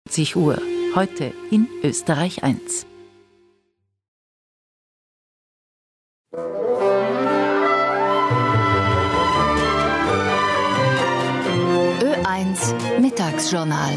20 Uhr, heute in Österreich 1. Ö1 Mittagsjournal.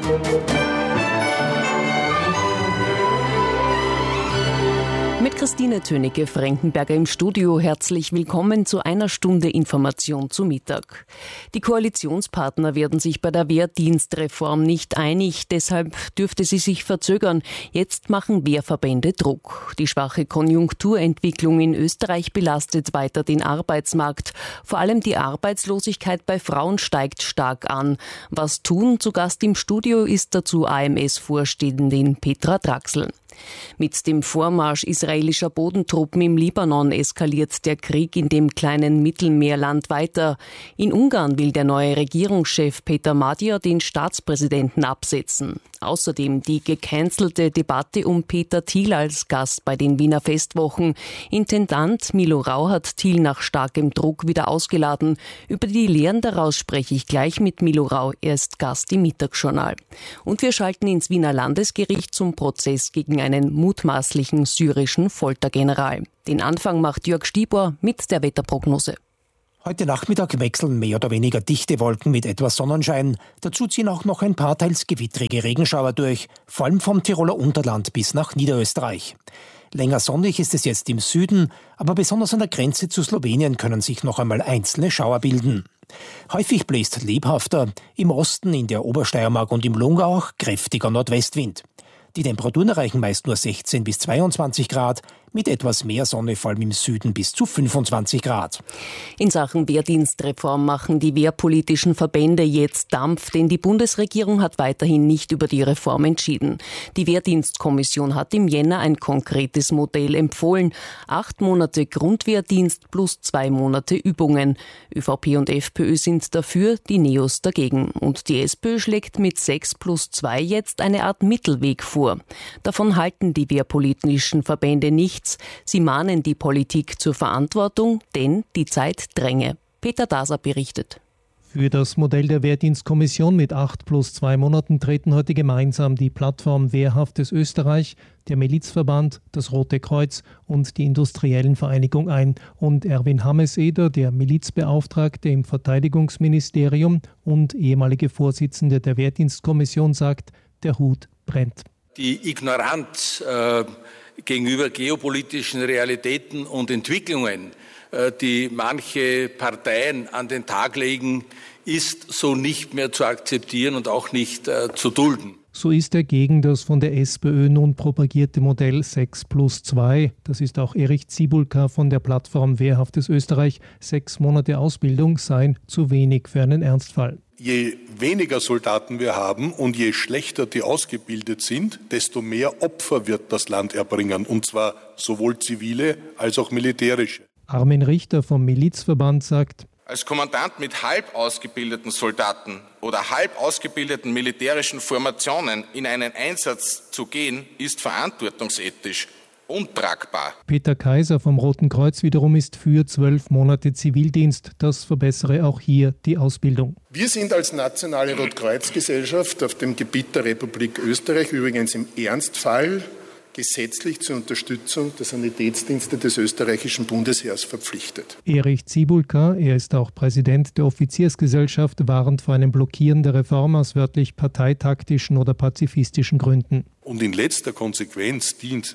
Mit Christine Tönicke-Frankenberger im Studio. Herzlich willkommen zu einer Stunde Information zu Mittag. Die Koalitionspartner werden sich bei der Wehrdienstreform nicht einig, deshalb dürfte sie sich verzögern. Jetzt machen Wehrverbände Druck. Die schwache Konjunkturentwicklung in Österreich belastet weiter den Arbeitsmarkt. Vor allem die Arbeitslosigkeit bei Frauen steigt stark an. Was tun? Zu Gast im Studio ist dazu AMS-Vorstehendin Petra Draxl. Mit dem Vormarsch israelischer Bodentruppen im Libanon eskaliert der Krieg in dem kleinen Mittelmeerland weiter. In Ungarn will der neue Regierungschef Peter Magyar den Staatspräsidenten absetzen. Außerdem die gecancelte Debatte um Peter Thiel als Gast bei den Wiener Festwochen. Intendant Milo Rau hat Thiel nach starkem Druck wieder ausgeladen. Über die Lehren daraus spreche ich gleich mit Milo Rau. Er ist Gast im Mittagsjournal. Und wir schalten ins Wiener Landesgericht zum Prozess gegen einen mutmaßlichen syrischen Foltergeneral. Den Anfang macht Jörg Stibor mit der Wetterprognose. Heute Nachmittag wechseln mehr oder weniger dichte Wolken mit etwas Sonnenschein. Dazu ziehen auch noch ein paar teils gewittrige Regenschauer durch, vor allem vom Tiroler Unterland bis nach Niederösterreich. Länger sonnig ist es jetzt im Süden, aber besonders an der Grenze zu Slowenien können sich noch einmal einzelne Schauer bilden. Häufig bläst lebhafter, im Osten, in der Obersteiermark und im Lungau auch kräftiger Nordwestwind. Die Temperaturen erreichen meist nur 16 bis 22 Grad, mit etwas mehr Sonne, vor allem im Süden bis zu 25 Grad. In Sachen Wehrdienstreform machen die wehrpolitischen Verbände jetzt Dampf, denn die Bundesregierung hat weiterhin nicht über die Reform entschieden. Die Wehrdienstkommission hat im Jänner ein konkretes Modell empfohlen. 8 Monate Grundwehrdienst plus 2 Monate Übungen. ÖVP und FPÖ sind dafür, die Neos dagegen. Und die SPÖ schlägt mit 6 plus 2 jetzt eine Art Mittelweg vor. Davon halten die wehrpolitischen Verbände nichts. Sie mahnen die Politik zur Verantwortung, denn die Zeit dränge. Peter Daser berichtet. Für das Modell der Wehrdienstkommission mit 8 plus 2 Monaten treten heute gemeinsam die Plattform Wehrhaftes Österreich, der Milizverband, das Rote Kreuz und die Industriellen Vereinigung ein. Und Erwin Hammes-Eder, der Milizbeauftragte im Verteidigungsministerium und ehemalige Vorsitzende der Wehrdienstkommission, sagt, der Hut brennt. Die Ignoranz gegenüber geopolitischen Realitäten und Entwicklungen, die manche Parteien an den Tag legen, ist so nicht mehr zu akzeptieren und auch nicht zu dulden. So ist er gegen das von der SPÖ nun propagierte Modell 6 plus 2. Das ist auch Erich Ziebulka von der Plattform Wehrhaftes Österreich. 6 Monate Ausbildung seien zu wenig für einen Ernstfall. Je weniger Soldaten wir haben und je schlechter die ausgebildet sind, desto mehr Opfer wird das Land erbringen, und zwar sowohl zivile als auch militärische. Armin Richter vom Milizverband sagt: Als Kommandant mit halb ausgebildeten Soldaten oder halb ausgebildeten militärischen Formationen in einen Einsatz zu gehen, ist verantwortungsethisch untragbar. Peter Kaiser vom Roten Kreuz wiederum ist für 12 Monate Zivildienst. Das verbessere auch hier die Ausbildung. Wir sind als nationale Rotkreuz-Gesellschaft auf dem Gebiet der Republik Österreich übrigens im Ernstfall gesetzlich zur Unterstützung der Sanitätsdienste des österreichischen Bundesheers verpflichtet. Erich Ziebulka, er ist auch Präsident der Offiziersgesellschaft, warnt vor einem Blockieren der Reform aus wörtlich parteitaktischen oder pazifistischen Gründen. Und in letzter Konsequenz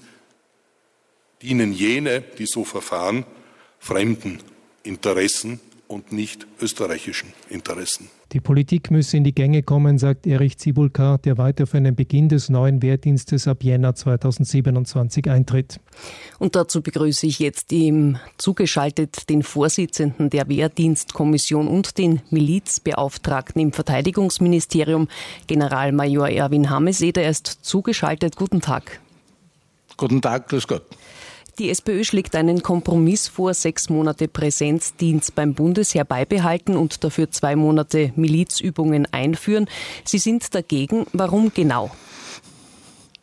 dienen jene, die so verfahren, fremden Interessen und nicht österreichischen Interessen. Die Politik müsse in die Gänge kommen, sagt Erich Ziebulka, der weiter für einen Beginn des neuen Wehrdienstes ab Jänner 2027 eintritt. Und dazu begrüße ich jetzt zugeschaltet den Vorsitzenden der Wehrdienstkommission und den Milizbeauftragten im Verteidigungsministerium, Generalmajor Erwin Hammes-Eder. Er ist zugeschaltet. Guten Tag. Guten Tag, grüß Gott. Die SPÖ schlägt einen Kompromiss vor, 6 Monate Präsenzdienst beim Bundesheer beibehalten und dafür 2 Monate Milizübungen einführen. Sie sind dagegen. Warum genau?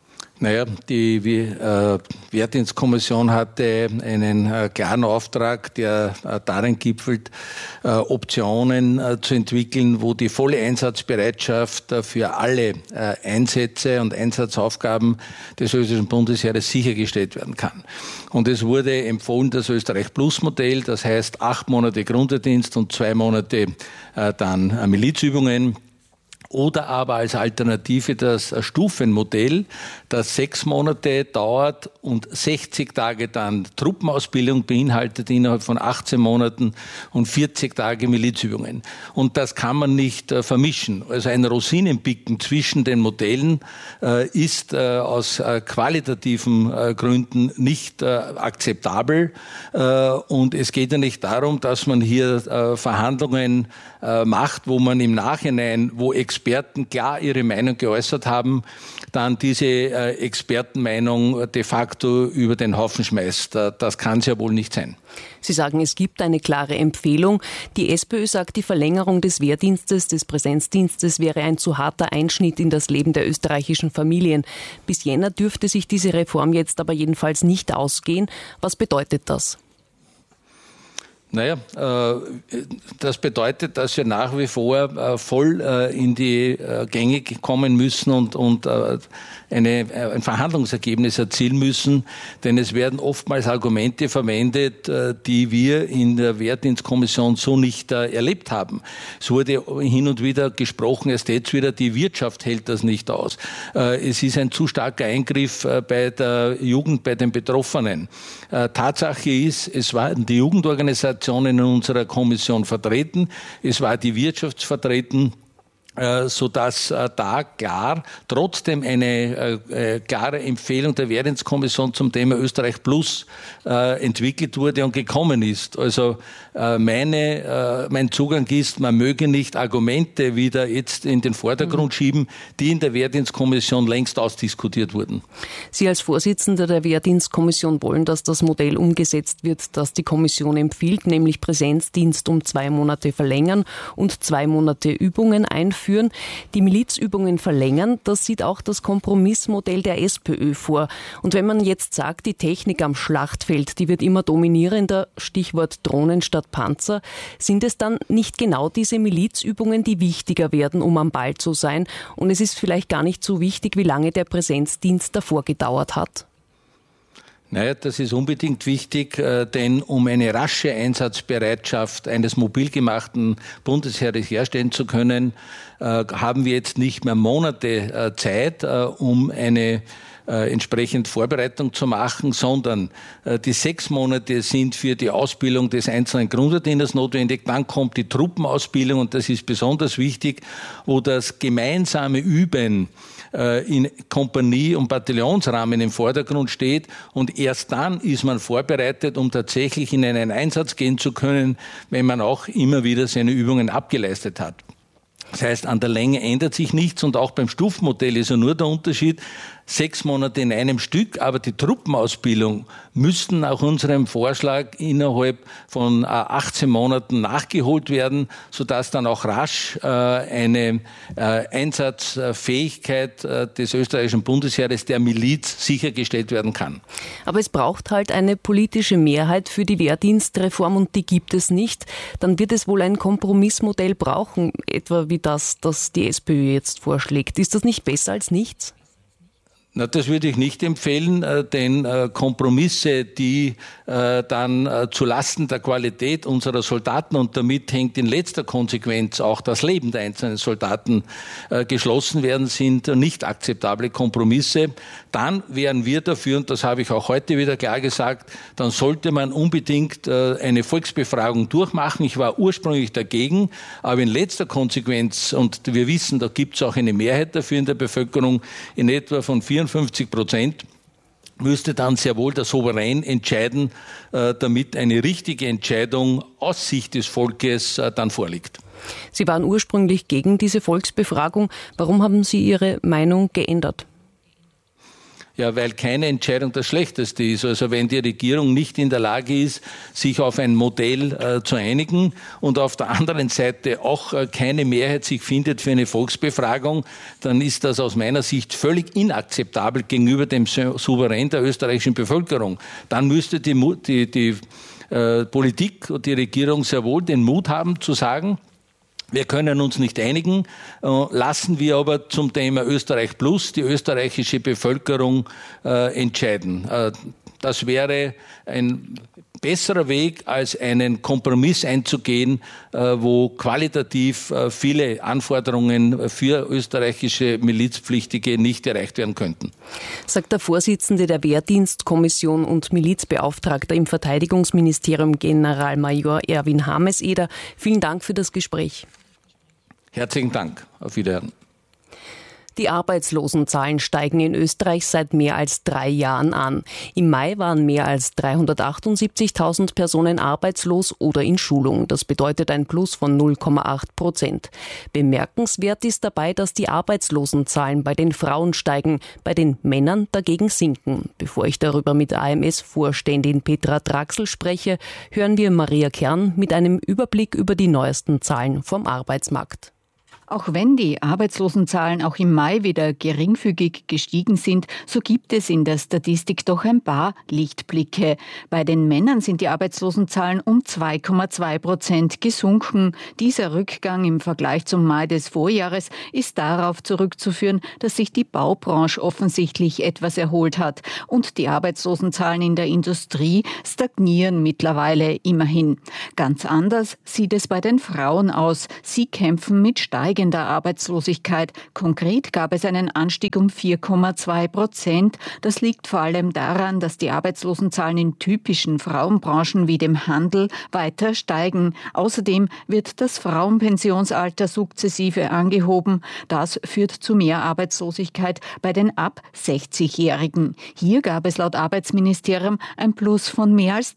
Naja, die Wehrdienstkommission hatte einen klaren Auftrag, der darin gipfelt, Optionen zu entwickeln, wo die volle Einsatzbereitschaft für alle Einsätze und Einsatzaufgaben des österreichischen Bundesheeres sichergestellt werden kann. Und es wurde empfohlen, das Österreich-Plus-Modell, das heißt 8 Monate Grundwehrdienst und 2 Monate dann Milizübungen. Oder aber als Alternative das Stufenmodell, das 6 Monate dauert und 60 Tage dann Truppenausbildung beinhaltet innerhalb von 18 Monaten und 40 Tage Milizübungen. Und das kann man nicht vermischen. Also ein Rosinenpicken zwischen den Modellen ist aus qualitativen Gründen nicht akzeptabel. Und es geht ja nicht darum, dass man hier Verhandlungen macht, wo man im Nachhinein, wo Experten klar ihre Meinung geäußert haben, dann diese Expertenmeinung de facto über den Haufen schmeißt. Das kann es ja wohl nicht sein. Sie sagen, es gibt eine klare Empfehlung. Die SPÖ sagt, die Verlängerung des Wehrdienstes, des Präsenzdienstes wäre ein zu harter Einschnitt in das Leben der österreichischen Familien. Bis Jänner dürfte sich diese Reform jetzt aber jedenfalls nicht ausgehen. Was bedeutet das? Naja, das bedeutet, dass wir nach wie vor voll in die Gänge kommen müssen und ein Verhandlungsergebnis erzielen müssen, denn es werden oftmals Argumente verwendet, die wir in der Wehrdienstkommission so nicht erlebt haben. Es wurde hin und wieder gesprochen, erst jetzt wieder, die Wirtschaft hält das nicht aus. Es ist ein zu starker Eingriff bei der Jugend, bei den Betroffenen. Tatsache ist, es waren die Jugendorganisationen in unserer Kommission vertreten, es war die Wirtschaft vertreten, sodass da klar trotzdem eine klare Empfehlung der Wehrdienstkommission zum Thema Österreich Plus entwickelt wurde und gekommen ist. Also mein Zugang ist, man möge nicht Argumente wieder jetzt in den Vordergrund schieben, die in der Wehrdienstkommission längst ausdiskutiert wurden. Sie als Vorsitzender der Wehrdienstkommission wollen, dass das Modell umgesetzt wird, das die Kommission empfiehlt, nämlich Präsenzdienst um 2 Monate verlängern und 2 Monate Übungen einführen. Die Milizübungen verlängern, das sieht auch das Kompromissmodell der SPÖ vor. Und wenn man jetzt sagt, die Technik am Schlachtfeld, die wird immer dominierender, Stichwort Drohnen statt Panzer, sind es dann nicht genau diese Milizübungen, die wichtiger werden, um am Ball zu sein? Und es ist vielleicht gar nicht so wichtig, wie lange der Präsenzdienst davor gedauert hat? Naja, das ist unbedingt wichtig, denn um eine rasche Einsatzbereitschaft eines mobil gemachten Bundesheeres herstellen zu können, haben wir jetzt nicht mehr Monate Zeit, um eine entsprechend Vorbereitung zu machen, sondern die 6 Monate sind für die Ausbildung des einzelnen Grundwehrdieners notwendig. Dann kommt die Truppenausbildung und das ist besonders wichtig, wo das gemeinsame Üben in Kompanie- und Bataillonsrahmen im Vordergrund steht und erst dann ist man vorbereitet, um tatsächlich in einen Einsatz gehen zu können, wenn man auch immer wieder seine Übungen abgeleistet hat. Das heißt, an der Länge ändert sich nichts und auch beim Stufenmodell ist ja nur der Unterschied, 6 Monate in einem Stück, aber die Truppenausbildung müssten nach unserem Vorschlag innerhalb von 18 Monaten nachgeholt werden, sodass dann auch rasch eine Einsatzfähigkeit des österreichischen Bundesheeres, der Miliz, sichergestellt werden kann. Aber es braucht halt eine politische Mehrheit für die Wehrdienstreform und die gibt es nicht. Dann wird es wohl ein Kompromissmodell brauchen, etwa wie das die SPÖ jetzt vorschlägt. Ist das nicht besser als nichts? Na, das würde ich nicht empfehlen, denn Kompromisse, die dann zu Lasten der Qualität unserer Soldaten und damit hängt in letzter Konsequenz auch das Leben der einzelnen Soldaten geschlossen werden, sind nicht akzeptable Kompromisse. Dann wären wir dafür, und das habe ich auch heute wieder klar gesagt, dann sollte man unbedingt eine Volksbefragung durchmachen. Ich war ursprünglich dagegen, aber in letzter Konsequenz, und wir wissen, da gibt es auch eine Mehrheit dafür in der Bevölkerung, in etwa von 54%, müsste dann sehr wohl der Souverän entscheiden, damit eine richtige Entscheidung aus Sicht des Volkes dann vorliegt. Sie waren ursprünglich gegen diese Volksbefragung. Warum haben Sie Ihre Meinung geändert? Ja, weil keine Entscheidung das Schlechteste ist. Also wenn die Regierung nicht in der Lage ist, sich auf ein Modell zu einigen und auf der anderen Seite auch keine Mehrheit sich findet für eine Volksbefragung, dann ist das aus meiner Sicht völlig inakzeptabel gegenüber dem Souverän der österreichischen Bevölkerung. Dann müsste die Politik und die Regierung sehr wohl den Mut haben zu sagen, wir können uns nicht einigen, lassen wir aber zum Thema Österreich Plus die österreichische Bevölkerung entscheiden. Das wäre ein besserer Weg, als einen Kompromiss einzugehen, wo qualitativ viele Anforderungen für österreichische Milizpflichtige nicht erreicht werden könnten. Sagt der Vorsitzende der Wehrdienstkommission und Milizbeauftragter im Verteidigungsministerium, Generalmajor Erwin Hameseder. Vielen Dank für das Gespräch. Herzlichen Dank. Auf Wiederhören. Die Arbeitslosenzahlen steigen in Österreich seit mehr als 3 Jahren an. Im Mai waren mehr als 378.000 Personen arbeitslos oder in Schulung. Das bedeutet ein Plus von 0,8%. Bemerkenswert ist dabei, dass die Arbeitslosenzahlen bei den Frauen steigen, bei den Männern dagegen sinken. Bevor ich darüber mit AMS-Vorständin Petra Draxl spreche, hören wir Maria Kern mit einem Überblick über die neuesten Zahlen vom Arbeitsmarkt. Auch wenn die Arbeitslosenzahlen auch im Mai wieder geringfügig gestiegen sind, so gibt es in der Statistik doch ein paar Lichtblicke. Bei den Männern sind die Arbeitslosenzahlen um 2,2% gesunken. Dieser Rückgang im Vergleich zum Mai des Vorjahres ist darauf zurückzuführen, dass sich die Baubranche offensichtlich etwas erholt hat. Und die Arbeitslosenzahlen in der Industrie stagnieren mittlerweile immerhin. Ganz anders sieht es bei den Frauen aus. Sie kämpfen mit steigender Arbeitslosigkeit. Konkret gab es einen Anstieg um 4,2%. Das liegt vor allem daran, dass die Arbeitslosenzahlen in typischen Frauenbranchen wie dem Handel weiter steigen. Außerdem wird das Frauenpensionsalter sukzessive angehoben. Das führt zu mehr Arbeitslosigkeit bei den ab 60-Jährigen. Hier gab es laut Arbeitsministerium ein Plus von mehr als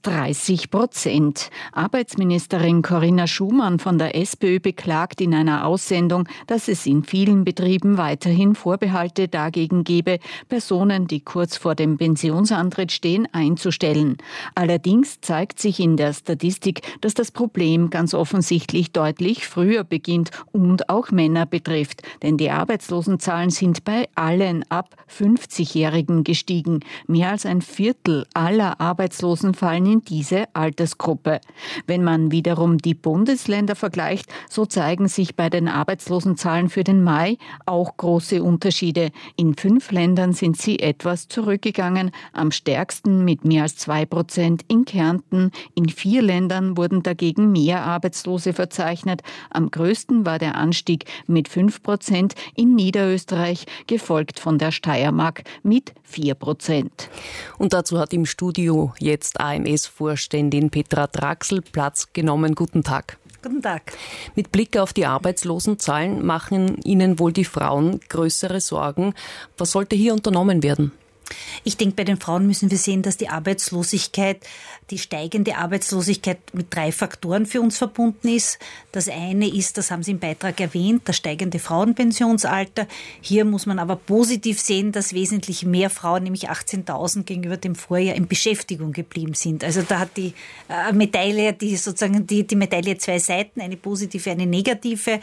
30%. Arbeitsministerin Corinna Schumann von der SPÖ beklagt in einer Aussendung, dass es in vielen Betrieben weiterhin Vorbehalte dagegen gebe, Personen, die kurz vor dem Pensionsantritt stehen, einzustellen. Allerdings zeigt sich in der Statistik, dass das Problem ganz offensichtlich deutlich früher beginnt und auch Männer betrifft. Denn die Arbeitslosenzahlen sind bei allen ab 50-Jährigen gestiegen. Mehr als ein Viertel aller Arbeitslosen fallen in diese Altersgruppe. Wenn man wiederum die Bundesländer vergleicht, so zeigen sich bei den Arbeitslosenzahlen für den Mai auch große Unterschiede. In 5 Ländern sind sie etwas zurückgegangen, am stärksten mit mehr als 2% in Kärnten. In 4 Ländern wurden dagegen mehr Arbeitslose verzeichnet. Am größten war der Anstieg mit 5% in Niederösterreich, gefolgt von der Steiermark mit 4%. Und dazu hat im Studio jetzt AMS-Vorständin Petra Draxl Platz genommen. Guten Tag. Guten Tag. Mit Blick auf die Arbeitslosenzahlen machen Ihnen wohl die Frauen größere Sorgen. Was sollte hier unternommen werden? Ich denke, bei den Frauen müssen wir sehen, dass die Arbeitslosigkeit, die steigende Arbeitslosigkeit mit 3 Faktoren für uns verbunden ist. Das eine ist, das haben Sie im Beitrag erwähnt, das steigende Frauenpensionsalter. Hier muss man aber positiv sehen, dass wesentlich mehr Frauen, nämlich 18.000 gegenüber dem Vorjahr, in Beschäftigung geblieben sind. Also da hat die Medaille, die Medaille 2 Seiten, eine positive, eine negative.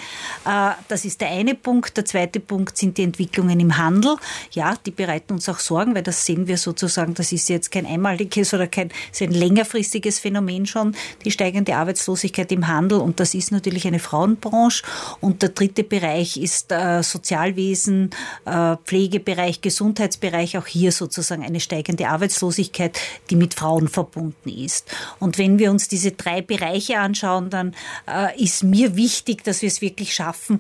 Das ist der eine Punkt. Der zweite Punkt sind die Entwicklungen im Handel. Ja, die bereiten uns auch Sorgen, weil das sehen wir sozusagen, das ist jetzt kein einmaliges oder so ein längerfristiges Phänomen schon, die steigende Arbeitslosigkeit im Handel, und das ist natürlich eine Frauenbranche. Und der dritte Bereich ist Sozialwesen, Pflegebereich, Gesundheitsbereich, auch hier sozusagen eine steigende Arbeitslosigkeit, die mit Frauen verbunden ist. Und wenn wir uns diese 3 Bereiche anschauen, dann ist mir wichtig, dass wir es wirklich schaffen,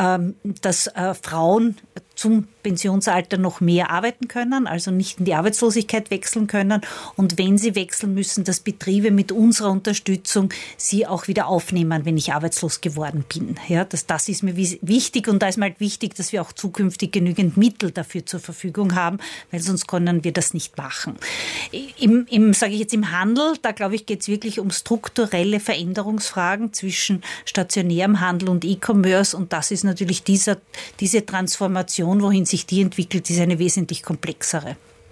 dass Frauen zum Pensionsalter noch mehr arbeiten können, also nicht in die Arbeitslosigkeit wechseln können. Und wenn sie wechseln müssen, dass Betriebe mit unserer Unterstützung sie auch wieder aufnehmen, wenn ich arbeitslos geworden bin. Ja, das ist mir wichtig, und da ist mir halt wichtig, dass wir auch zukünftig genügend Mittel dafür zur Verfügung haben, weil sonst können wir das nicht machen. Sage ich jetzt, im Handel, da glaube ich, geht es wirklich um strukturelle Veränderungsfragen zwischen stationärem Handel und E-Commerce, und das ist natürlich diese Transformation, wohin sich die entwickelt, ist eine wesentlich komplexere.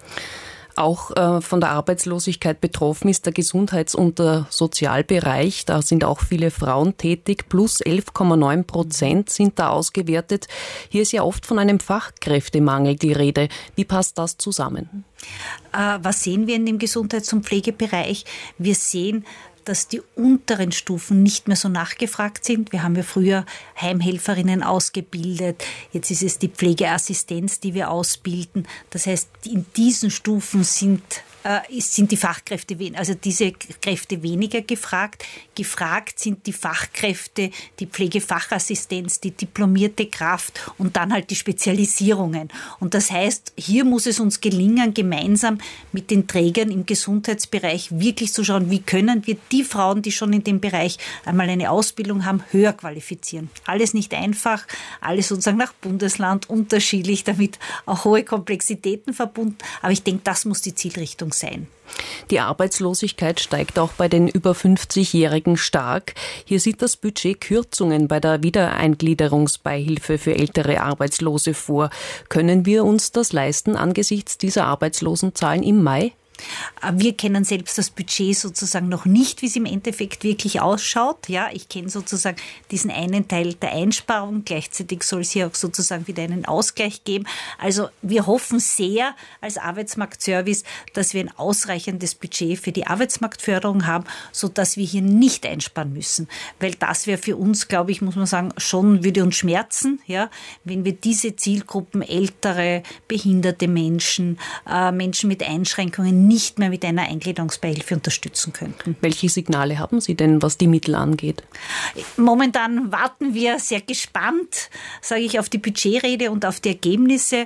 Auch von der Arbeitslosigkeit betroffen ist der Gesundheits- und der Sozialbereich. Da sind auch viele Frauen tätig. Plus 11,9% sind da ausgewertet. Hier ist ja oft von einem Fachkräftemangel die Rede. Wie passt das zusammen? Was sehen wir in dem Gesundheits- und Pflegebereich? Wir sehen, dass die unteren Stufen nicht mehr so nachgefragt sind. Wir haben ja früher Heimhelferinnen ausgebildet. Jetzt ist es die Pflegeassistenz, die wir ausbilden. Das heißt, in diesen Stufen sind die Fachkräfte, also diese Kräfte weniger gefragt. Gefragt sind die Fachkräfte, die Pflegefachassistenz, die diplomierte Kraft und dann halt die Spezialisierungen. Und das heißt, hier muss es uns gelingen, gemeinsam mit den Trägern im Gesundheitsbereich wirklich zu schauen, wie können wir die Frauen, die schon in dem Bereich einmal eine Ausbildung haben, höher qualifizieren. Alles nicht einfach, alles sozusagen nach Bundesland unterschiedlich, damit auch hohe Komplexitäten verbunden. Aber ich denke, das muss die Zielrichtung sein. Die Arbeitslosigkeit steigt auch bei den über 50-Jährigen stark. Hier sieht das Budget Kürzungen bei der Wiedereingliederungsbeihilfe für ältere Arbeitslose vor. Können wir uns das leisten angesichts dieser Arbeitslosenzahlen im Mai? Wir kennen selbst das Budget sozusagen noch nicht, wie es im Endeffekt wirklich ausschaut. Ja, ich kenne sozusagen diesen einen Teil der Einsparung. Gleichzeitig soll es hier auch sozusagen wieder einen Ausgleich geben. Also wir hoffen sehr als Arbeitsmarktservice, dass wir ein ausreichendes Budget für die Arbeitsmarktförderung haben, sodass wir hier nicht einsparen müssen. Weil das wäre für uns, glaube ich, muss man sagen, schon würde uns schmerzen, ja, wenn wir diese Zielgruppen, ältere, behinderte Menschen, Menschen mit Einschränkungen nicht mehr mit einer Eingliederungsbeihilfe unterstützen könnten. Welche Signale haben Sie denn, was die Mittel angeht? Momentan warten wir sehr gespannt, sage ich, auf die Budgetrede und auf die Ergebnisse.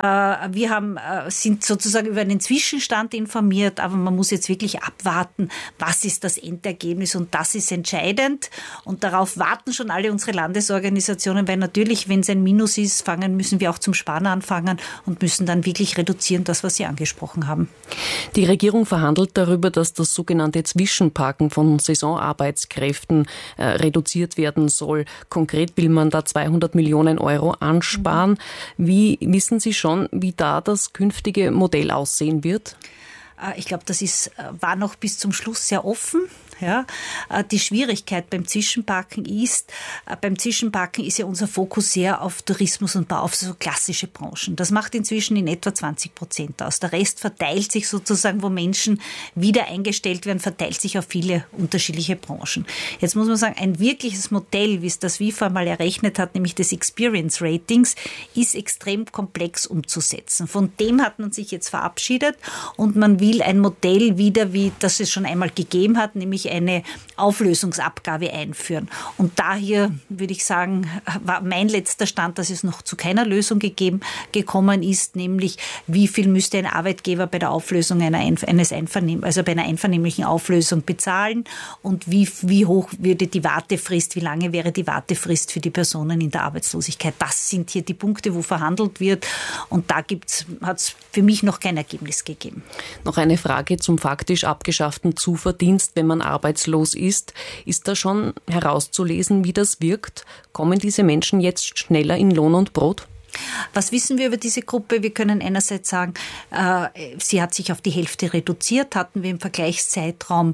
Wir sind sozusagen über einen Zwischenstand informiert, aber man muss jetzt wirklich abwarten, was ist das Endergebnis, und das ist entscheidend. Und darauf warten schon alle unsere Landesorganisationen, weil natürlich, wenn es ein Minus ist, müssen wir auch zum Sparen anfangen und müssen dann wirklich reduzieren, das, was Sie angesprochen haben. Die Regierung verhandelt darüber, dass das sogenannte Zwischenparken von Saisonarbeitskräften reduziert werden soll. Konkret will man da 200 Millionen Euro ansparen. Wie wissen Sie schon, wie da das künftige Modell aussehen wird? Ich glaube, war noch bis zum Schluss sehr offen. Ja, die Schwierigkeit beim Zwischenparken ist ja unser Fokus sehr auf Tourismus und Bau, auf so klassische Branchen. Das macht inzwischen in etwa 20% aus. Der Rest verteilt sich sozusagen, wo Menschen wieder eingestellt werden, verteilt sich auf viele unterschiedliche Branchen. Jetzt muss man sagen, ein wirkliches Modell, wie es das WIFA mal errechnet hat, nämlich des Experience Ratings, ist extrem komplex umzusetzen. Von dem hat man sich jetzt verabschiedet und man will ein Modell wieder, wie das es schon einmal gegeben hat, nämlich eine Auflösungsabgabe einführen. Und daher würde ich sagen, war mein letzter Stand, dass es noch zu keiner Lösung gekommen ist, nämlich wie viel müsste ein Arbeitgeber bei der Auflösung bei einer einvernehmlichen Auflösung bezahlen und wie hoch würde die Wartefrist, wie lange wäre die Wartefrist für die Personen in der Arbeitslosigkeit. Das sind hier die Punkte, wo verhandelt wird, und da hat es für mich noch kein Ergebnis gegeben. Noch eine Frage zum faktisch abgeschafften Zuverdienst, wenn man arbeitslos ist. Ist da schon herauszulesen, wie das wirkt? Kommen diese Menschen jetzt schneller in Lohn und Brot? Was wissen wir über diese Gruppe? Wir können einerseits sagen, sie hat sich auf die Hälfte reduziert, hatten wir im Vergleichszeitraum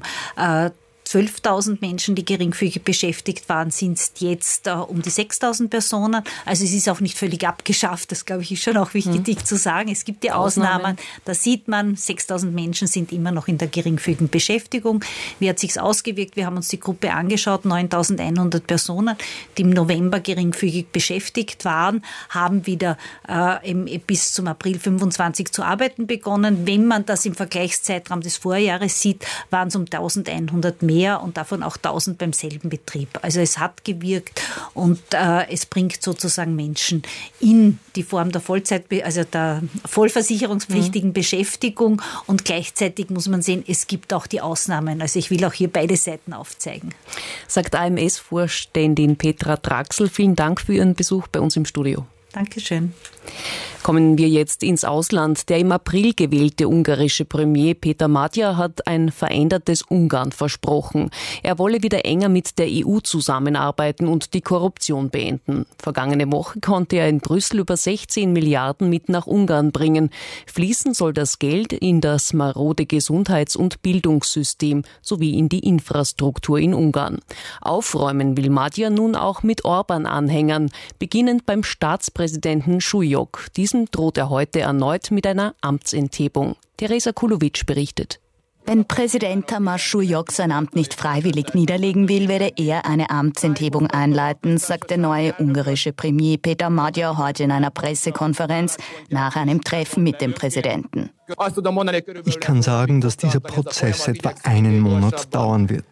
12.000 Menschen, die geringfügig beschäftigt waren, sind es jetzt um die 6.000 Personen. Also es ist auch nicht völlig abgeschafft. Das, glaube ich, ist schon auch wichtig zu sagen. Es gibt die Ausnahmen. Da sieht man, 6.000 Menschen sind immer noch in der geringfügigen Beschäftigung. Wie hat sich's ausgewirkt? Wir haben uns die Gruppe angeschaut. 9.100 Personen, die im November geringfügig beschäftigt waren, haben wieder bis zum April 25 zu arbeiten begonnen. Wenn man das im Vergleichszeitraum des Vorjahres sieht, waren es um 1.100 mehr und davon auch 1.000 beim selben Betrieb. Also es hat gewirkt und es bringt sozusagen Menschen in die Form der der vollversicherungspflichtigen Beschäftigung, und gleichzeitig muss man sehen, es gibt auch die Ausnahmen. Also ich will auch hier beide Seiten aufzeigen. Sagt AMS-Vorständin Petra Draxl. Vielen Dank für Ihren Besuch bei uns im Studio. Dankeschön. Kommen wir jetzt ins Ausland. Der im April gewählte ungarische Premier Peter Magyar hat ein verändertes Ungarn versprochen. Er wolle wieder enger mit der EU zusammenarbeiten und die Korruption beenden. Vergangene Woche konnte er in Brüssel über 16 Milliarden mit nach Ungarn bringen. Fließen soll das Geld in das marode Gesundheits- und Bildungssystem sowie in die Infrastruktur in Ungarn. Aufräumen will Magyar nun auch mit Orban-Anhängern, beginnend beim Staatspräsidenten Súlyog. Diesem droht er heute erneut mit einer Amtsenthebung. Teresa Kulovic berichtet. Wenn Präsident Tamás Súlyog sein Amt nicht freiwillig niederlegen will, werde er eine Amtsenthebung einleiten, sagt der neue ungarische Premier Peter Magyar heute in einer Pressekonferenz nach einem Treffen mit dem Präsidenten. Ich kann sagen, dass dieser Prozess etwa einen Monat dauern wird.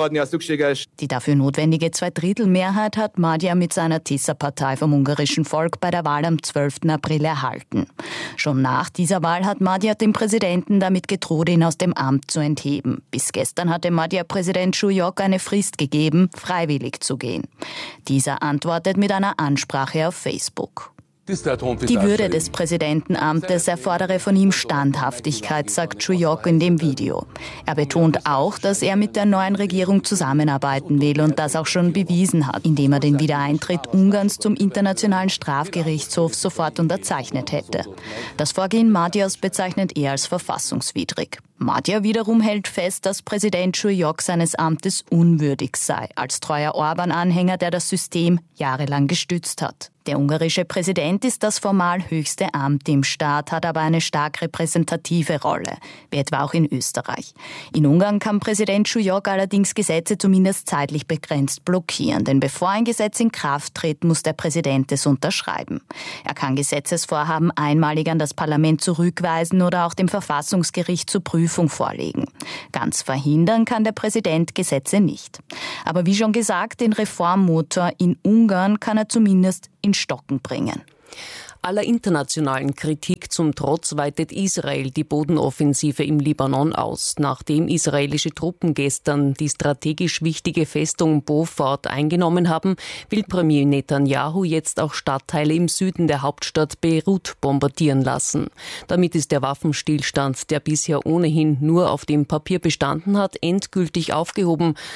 Die dafür notwendige Zweidrittelmehrheit hat Magyar mit seiner Tisza-Partei vom ungarischen Volk bei der Wahl am 12. April erhalten. Schon nach dieser Wahl hat Magyar dem Präsidenten damit gedroht, ihn aus dem Amt zu entheben. Bis gestern hatte Magyar Präsident Súlyog eine Frist gegeben, freiwillig zu gehen. Dieser antwortet mit einer Ansprache auf Facebook. Die Würde des Präsidentenamtes erfordere von ihm Standhaftigkeit, sagt Súlyog in dem Video. Er betont auch, dass er mit der neuen Regierung zusammenarbeiten will und das auch schon bewiesen hat, indem er den Wiedereintritt Ungarns zum Internationalen Strafgerichtshof sofort unterzeichnet hätte. Das Vorgehen Magyars bezeichnet er als verfassungswidrig. Magyar wiederum hält fest, dass Präsident Súlyog seines Amtes unwürdig sei, als treuer Orban-Anhänger, der das System jahrelang gestützt hat. Der ungarische Präsident ist das formal höchste Amt im Staat, hat aber eine stark repräsentative Rolle, wie etwa auch in Österreich. In Ungarn kann Präsident Súlyog allerdings Gesetze zumindest zeitlich begrenzt blockieren, denn bevor ein Gesetz in Kraft tritt, muss der Präsident es unterschreiben. Er kann Gesetzesvorhaben einmalig an das Parlament zurückweisen oder auch dem Verfassungsgericht zur Prüfung vorlegen. Ganz verhindern kann der Präsident Gesetze nicht. Aber wie schon gesagt, den Reformmotor in Ungarn kann er zumindest in Stocken bringen. Aller internationalen Kritik zum Trotz weitet Israel die Bodenoffensive im Libanon aus. Nachdem israelische Truppen gestern die strategisch wichtige Festung Beaufort eingenommen haben, will Premier Netanyahu jetzt auch Stadtteile im Süden der Hauptstadt Beirut bombardieren lassen. Damit ist der Waffenstillstand, der bisher ohnehin nur auf dem Papier bestanden hat, endgültig aufgehoben,